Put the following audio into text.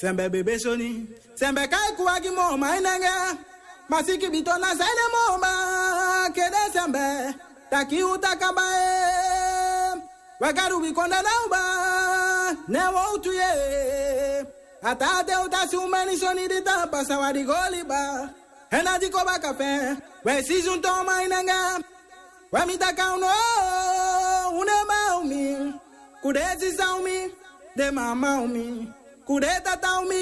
Sembe bebe soni, sembe kai kuagi mo mainanga. Masiki bitona saile mo ma kede sembe. Taki utakabae. Wagaru bikonda nauba. Newo utuye. Atate utasi umeni soni dita pasawadi goliba. Hena diko bakape. We si junto mainanga. We mitaka uno. Une maumi. Kudezi saumi. De mama umi. Kudeta taumi.